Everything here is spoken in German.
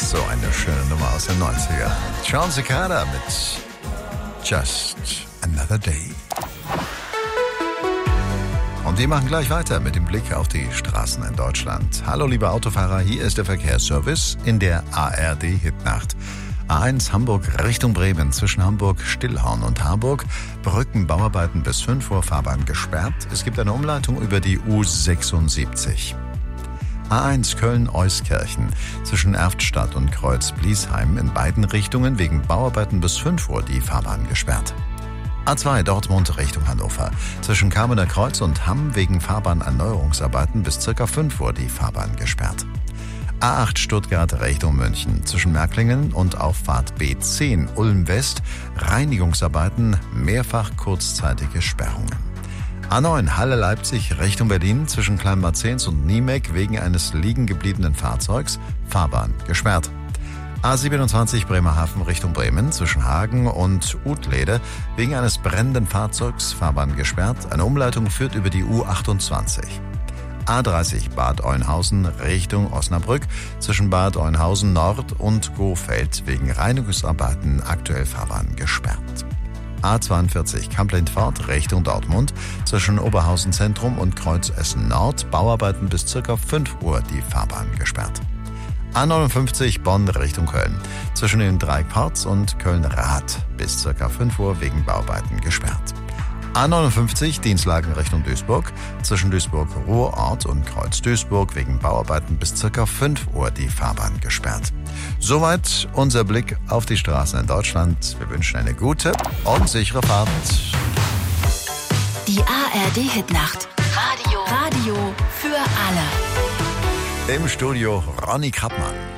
So eine schöne Nummer aus den 90er. Sean Cicada mit Just Another Day. Und wir machen gleich weiter mit dem Blick auf die Straßen in Deutschland. Hallo liebe Autofahrer, hier ist der Verkehrsservice in der ARD-Hitnacht. A1 Hamburg Richtung Bremen, zwischen Hamburg, Stillhorn und Harburg. Brückenbauarbeiten bis 5 Uhr, Fahrbahn gesperrt. Es gibt eine Umleitung über die U76. A1 Köln-Euskirchen, zwischen Erftstadt und Kreuz-Bliesheim in beiden Richtungen wegen Bauarbeiten bis 5 Uhr die Fahrbahn gesperrt. A2 Dortmund Richtung Hannover, zwischen Kamener Kreuz und Hamm wegen Fahrbahnerneuerungsarbeiten bis ca. 5 Uhr die Fahrbahn gesperrt. A8 Stuttgart Richtung München, zwischen Märklingen und Auffahrt B10 Ulm West, Reinigungsarbeiten, mehrfach kurzzeitige Sperrungen. A9 Halle Leipzig Richtung Berlin, zwischen Kleinbad Zehns und Niemek wegen eines liegen gebliebenen Fahrzeugs, Fahrbahn gesperrt. A27 Bremerhaven Richtung Bremen, zwischen Hagen und Utlede wegen eines brennenden Fahrzeugs, Fahrbahn gesperrt. Eine Umleitung führt über die U28. A30 Bad Oeynhausen Richtung Osnabrück, zwischen Bad Oeynhausen Nord und Gohfeld wegen Reinigungsarbeiten aktuell Fahrbahn gesperrt. A42 Kamp-Lintfort Richtung Dortmund, zwischen Oberhausen Zentrum und Kreuz Essen Nord, Bauarbeiten bis ca. 5 Uhr die Fahrbahn gesperrt. A59 Bonn Richtung Köln, zwischen den Dreieckports und Köln-Rath bis ca. 5 Uhr wegen Bauarbeiten gesperrt. A59 Dienstlagen Richtung Duisburg, zwischen Duisburg-Ruhrort und Kreuz-Duisburg wegen Bauarbeiten bis ca. 5 Uhr die Fahrbahn gesperrt. Soweit unser Blick auf die Straßen in Deutschland. Wir wünschen eine gute und sichere Fahrt. Die ARD-Hitnacht. Radio für alle. Im Studio Ronny Krappmann.